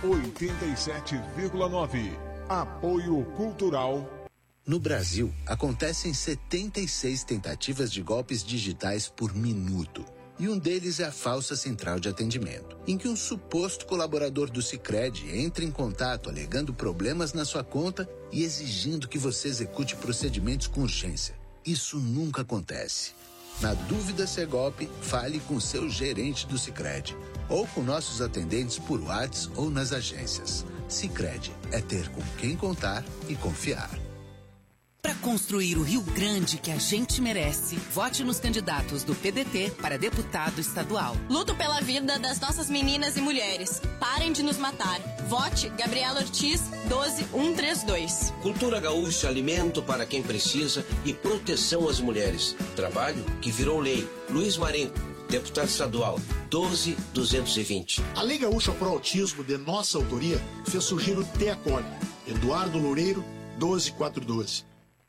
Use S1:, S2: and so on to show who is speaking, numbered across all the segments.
S1: 87,9. Apoio Cultural.
S2: No Brasil, acontecem 76 tentativas de golpes digitais por minuto. E um deles é a falsa central de atendimento, em que um suposto colaborador do Sicredi entra em contato alegando problemas na sua conta e exigindo que você execute procedimentos com urgência. Isso nunca acontece. Na dúvida se é golpe, fale com seu gerente do Sicredi ou com nossos atendentes por WhatsApp ou nas agências. Sicredi é ter com quem contar e confiar.
S3: Para construir o Rio Grande que a gente merece, vote nos candidatos do PDT para deputado estadual.
S4: Luto pela vida das nossas meninas e mulheres. Parem de nos matar. Vote Gabriela Ortiz 12132.
S5: Cultura gaúcha, alimento para quem precisa e proteção às mulheres. Trabalho que virou lei. Luiz Marenco, deputado estadual 12220.
S6: A Lei Gaúcha Pro Autismo, de nossa autoria, fez surgir o TEACOL. Eduardo Loureiro 12412.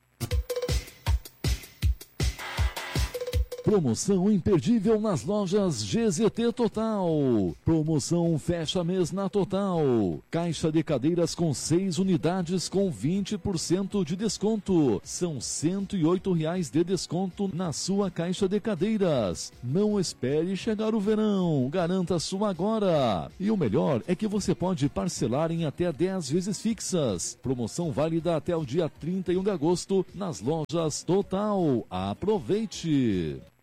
S7: Promoção imperdível nas lojas GZT Total. Promoção fecha mês na Total. Caixa de cadeiras com 6 unidades com 20% de desconto. São R$ 108 de desconto na sua caixa de cadeiras. Não espere chegar o verão. Garanta sua agora. E o melhor é que você pode parcelar em até 10 vezes fixas. Promoção válida até o dia 31 de agosto nas lojas Total. Aproveite!